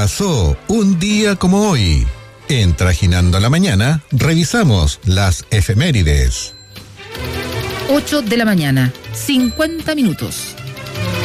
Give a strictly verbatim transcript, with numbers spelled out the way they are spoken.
Pasó un día como hoy. En Trajinando la Mañana, revisamos las efemérides. ocho de la mañana, cincuenta minutos.